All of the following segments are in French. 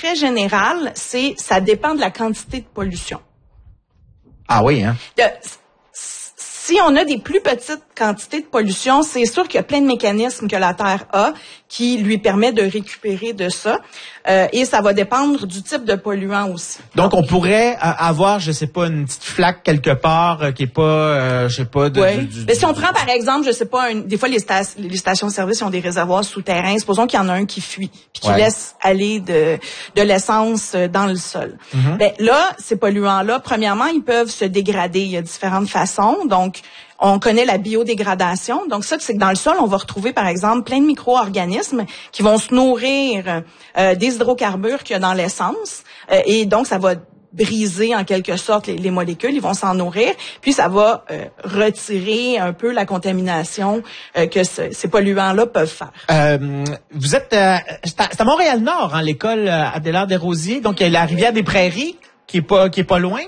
très général, ça dépend de la quantité de pollution. Ah oui, hein? Si on a des plus petites quantités de pollution, c'est sûr qu'il y a plein de mécanismes que la Terre a qui lui permet de récupérer de ça. Et ça va dépendre du type de polluant aussi. Donc, on pourrait avoir, je sais pas, une petite flaque quelque part qui est pas, je sais pas... Mais si on prend, par exemple, je sais pas, des fois, les stations-service ont des réservoirs souterrains. Supposons qu'il y en a un qui fuit, puis qui laisse aller de l'essence dans le sol. Mm-hmm. Ben là, ces polluants-là, premièrement, ils peuvent se dégrader. Il y a différentes façons. Donc, on connaît la biodégradation. Donc, ça, c'est que dans le sol, on va retrouver, par exemple, plein de micro-organismes qui vont se nourrir des hydrocarbures qu'il y a dans l'essence. Et donc, ça va briser, en quelque sorte, les molécules. Ils vont s'en nourrir. Puis, ça va retirer un peu la contamination que ces polluants-là peuvent faire. Vous êtes... c'est à Montréal-Nord, hein, l'école Adélard-Desrosiers. Donc, il y a la rivière des Prairies qui est pas loin.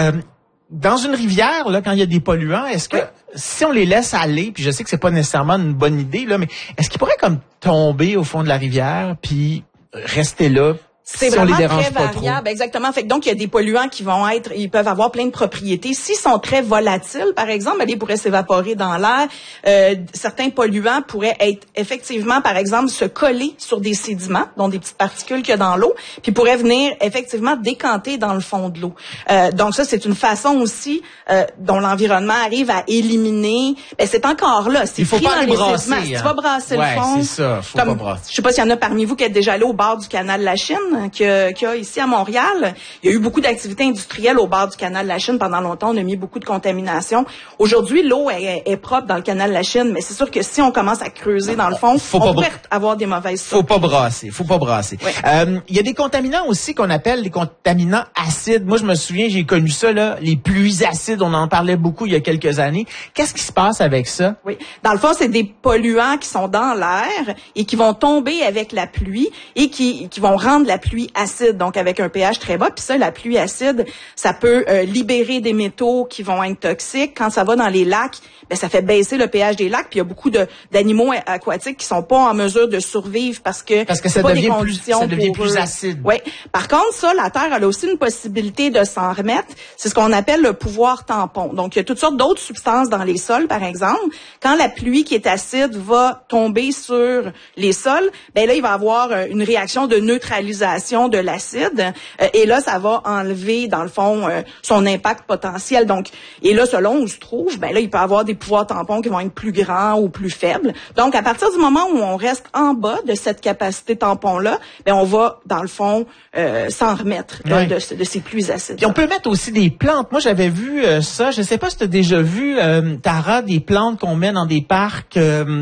Dans une rivière, là, quand il y a des polluants, est-ce que si on les laisse aller, puis je sais que c'est pas nécessairement une bonne idée, là, mais est-ce qu'ils pourraient comme tomber au fond de la rivière puis rester là? C'est vraiment très variable, exactement. Fait que donc il y a des polluants ils peuvent avoir plein de propriétés. S'ils sont très volatiles, par exemple, ils pourraient s'évaporer dans l'air. Certains polluants pourraient être effectivement, par exemple, se coller sur des sédiments, dont des petites particules qu'il y a dans l'eau, puis pourraient venir effectivement décanter dans le fond de l'eau. Donc ça, c'est une façon aussi dont l'environnement arrive à éliminer. Ben c'est encore là. Il faut pas les brasser. Si tu vas brasser le fond, c'est ça. Faut pas brasser. Je sais pas s'il y en a parmi vous qui êtes déjà allé au bord du canal de la Chine. Qu'il y a ici à Montréal. Il y a eu beaucoup d'activités industrielles au bord du canal de la Chine. Pendant longtemps, on a mis beaucoup de contamination. Aujourd'hui, l'eau est propre dans le canal de la Chine, mais c'est sûr que si on commence à creuser dans le fond, on pourrait avoir des mauvaises sources. Faut pas brasser. Oui. Il y a des contaminants aussi qu'on appelle des contaminants acides. Moi, je me souviens, j'ai connu ça, là, les pluies acides. On en parlait beaucoup il y a quelques années. Qu'est-ce qui se passe avec ça? Oui. Dans le fond, c'est des polluants qui sont dans l'air et qui vont tomber avec la pluie et qui vont rendre la pluie acide, donc avec un pH très bas. Puis ça, la pluie acide, ça peut libérer des métaux qui vont être toxiques. Quand ça va dans les lacs, ben ça fait baisser le pH des lacs. Puis il y a beaucoup d'animaux aquatiques qui sont pas en mesure de survivre parce que ça devient plus acide. Oui. Par contre, ça, la Terre elle a aussi une possibilité de s'en remettre. C'est ce qu'on appelle le pouvoir tampon. Donc, il y a toutes sortes d'autres substances dans les sols, par exemple. Quand la pluie qui est acide va tomber sur les sols, ben là, il va avoir une réaction de neutralisation de l'acide et là ça va enlever dans le fond son impact potentiel. Donc et là selon où se trouve, ben là il peut avoir des pouvoirs tampons qui vont être plus grands ou plus faibles. Donc à partir du moment où on reste en bas de cette capacité tampon là, ben on va dans le fond s'en remettre de ces pluies acides. Puis on peut mettre aussi des plantes. Moi j'avais vu ça, je sais pas si tu as déjà vu Tara, des plantes qu'on met dans des parcs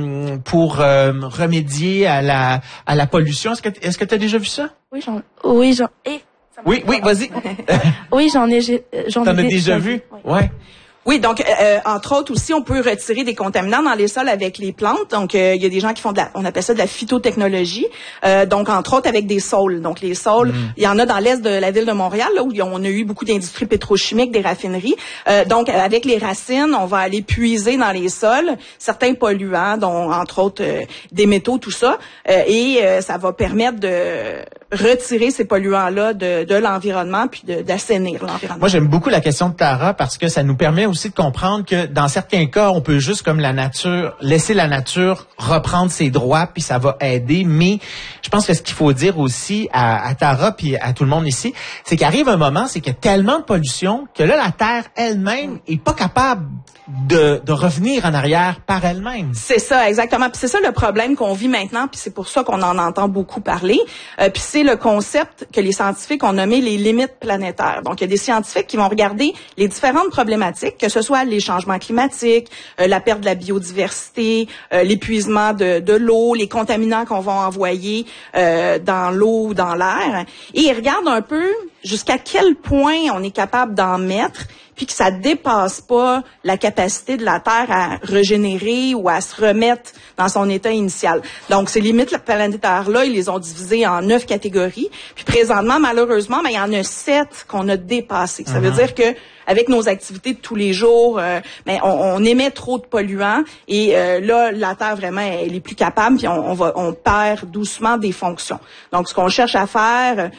pour remédier à la pollution. Est-ce que tu as déjà vu ça? Oui, vas-y. Oui, j'en ai déjà vu? Ouais. Oui, donc entre autres aussi, on peut retirer des contaminants dans les sols avec les plantes. Donc il y a des gens qui font on appelle ça de la phytotechnologie. Donc entre autres avec des saules. Donc les saules, il y en a dans l'est de la ville de Montréal là, où on a eu beaucoup d'industries pétrochimiques, des raffineries. Donc avec les racines, on va aller puiser dans les sols certains polluants, dont entre autres des métaux, tout ça, et ça va permettre de retirer ces polluants-là de l'environnement puis d'assainir l'environnement. Moi, j'aime beaucoup la question de Tara parce que ça nous permet aussi de comprendre que dans certains cas, on peut juste comme laisser la nature reprendre ses droits puis ça va aider. Mais je pense que ce qu'il faut dire aussi à Tara puis à tout le monde ici, c'est qu'arrive un moment, c'est qu'il y a tellement de pollution que là, la Terre elle-même est pas capable de revenir en arrière par elle-même. C'est ça, exactement. Puis c'est ça le problème qu'on vit maintenant, puis c'est pour ça qu'on en entend beaucoup parler. Puis c'est le concept que les scientifiques ont nommé les limites planétaires. Donc, il y a des scientifiques qui vont regarder les différentes problématiques, que ce soit les changements climatiques, la perte de la biodiversité, l'épuisement de l'eau, les contaminants qu'on va envoyer dans l'eau ou dans l'air. Et ils regardent un peu jusqu'à quel point on est capable d'en mettre, puis que ça dépasse pas la capacité de la Terre à régénérer ou à se remettre dans son état initial. Donc, ces limites planétaires-là, ils les ont divisées en 9 catégories. Puis présentement, malheureusement, il y en a 7 qu'on a dépassées. Ça veut dire que avec nos activités de tous les jours, on émet trop de polluants et là, la Terre vraiment, elle est plus capable, puis on perd doucement des fonctions. Donc, ce qu'on cherche à faire,